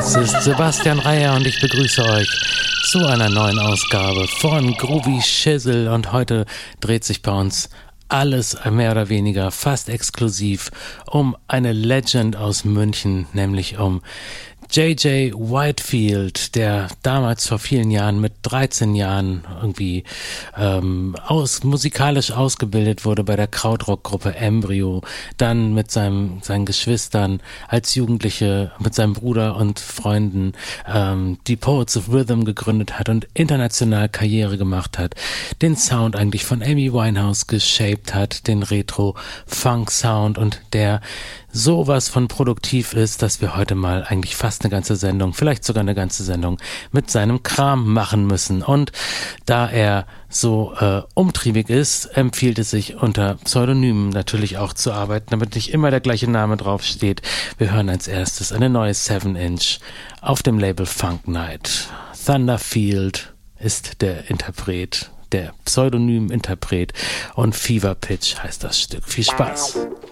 Es ist Sebastian Reier und ich begrüße euch zu einer neuen Ausgabe von Groovy Shizzle und heute dreht sich bei uns alles mehr oder weniger fast exklusiv um eine Legend aus München, nämlich um J.J. Whitefield, der damals vor vielen Jahren mit 13 Jahren irgendwie musikalisch ausgebildet wurde bei der Krautrock-Gruppe Embryo, dann mit seinen Geschwistern als Jugendliche, mit seinem Bruder und Freunden die Poets of Rhythm gegründet hat und international Karriere gemacht hat, den Sound eigentlich von Amy Winehouse geshaped hat, den Retro-Funk-Sound und der sowas von produktiv ist, dass wir heute mal eigentlich fast eine ganze Sendung, vielleicht sogar eine ganze Sendung mit seinem Kram machen müssen. Und da er so umtriebig ist, empfiehlt es sich unter Pseudonymen natürlich auch zu arbeiten, damit nicht immer der gleiche Name draufsteht. Wir hören als erstes eine neue 7-Inch auf dem Label Funk Night. Thunderfield ist der Interpret, der Pseudonym-Interpret und Fever Pitch heißt das Stück. Viel Spaß!